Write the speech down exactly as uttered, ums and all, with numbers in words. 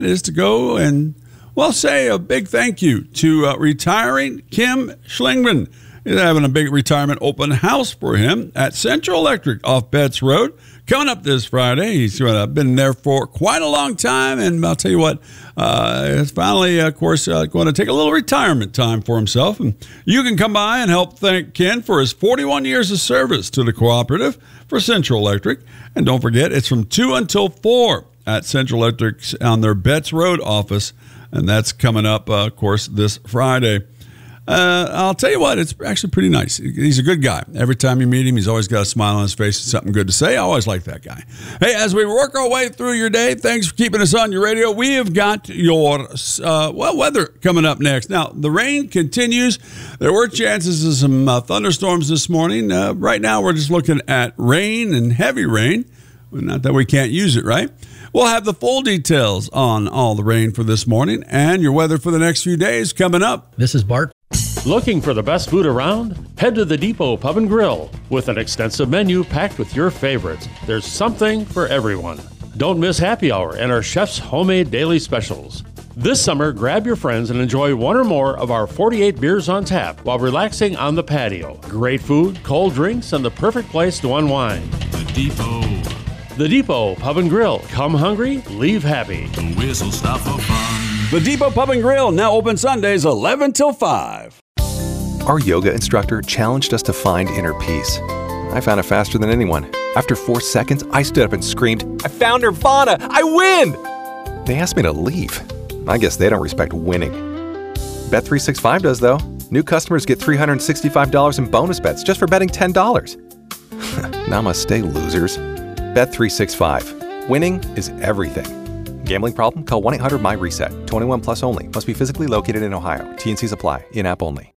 is to go and, well, say a big thank you to uh, retiring Kim Schlingman. He's having a big retirement open house for him at Central Electric off Betts Road. Coming up this Friday. He's uh, been there for quite a long time, and I'll tell you what, uh, is finally, of course, uh, going to take a little retirement time for himself. And you can come by and help thank Ken for his forty-one years of service to the cooperative for Central Electric. And don't forget, it's from two until four at Central Electric's on their Betts Road office, and that's coming up, uh, of course, this Friday. Uh, I'll tell you what, it's actually pretty nice. He's a good guy. Every time you meet him, he's always got a smile on his face and something good to say. I always like that guy. Hey, as we work our way through your day, thanks for keeping us on your radio. We have got your, uh, well, weather coming up next. Now, the rain continues. There were chances of some uh, thunderstorms this morning. Uh, right now, we're just looking at rain and heavy rain. Not that we can't use it, right? We'll have the full details on all the rain for this morning and your weather for the next few days coming up. This is Bart. Looking for the best food around? Head to the Depot Pub and Grill. With an extensive menu packed with your favorites, there's something for everyone. Don't miss happy hour and our chef's homemade daily specials. This summer, grab your friends and enjoy one or more of our forty-eight beers on tap while relaxing on the patio. Great food, cold drinks, and the perfect place to unwind. The Depot. The Depot Pub and Grill. Come hungry, leave happy. The whistle stop for fun. The Depot Pub and Grill, now open Sundays eleven till five. Our yoga instructor challenged us to find inner peace. I found it faster than anyone. After four seconds, I stood up and screamed, "I found Nirvana! I win!" They asked me to leave. I guess they don't respect winning. Bet three sixty-five does, though. New customers get three hundred sixty-five dollars in bonus bets just for betting ten dollars. Namaste, losers. Bet three sixty-five. Winning is everything. Gambling problem? Call one eight hundred M Y RESET. twenty-one plus only. Must be physically located in Ohio. T and Cs apply. In-app only.